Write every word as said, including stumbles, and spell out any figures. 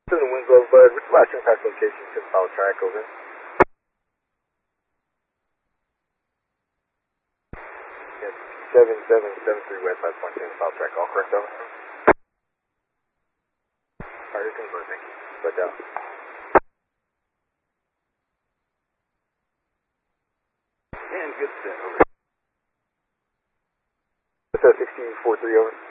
Seven Winslow, Bud. What's the last impact location? Ten solid track, over. Yes, seven seven seven three West five point ten solid track, all correct, over. Alright, here comes Bud, thank you. Bud down. And good set, over. What's that, sixty-four three, over?